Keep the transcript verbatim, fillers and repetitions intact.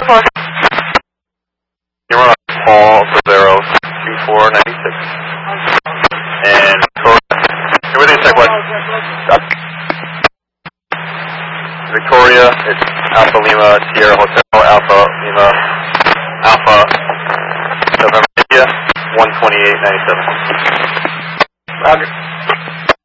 four. You're on Paul Rivero, two four nine six. And Victoria, everything's check what? Victoria, it's Alpha Lima, Sierra Hotel, Alpha Lima, Alpha, November India, one twenty-eight ninety-seven. Roger.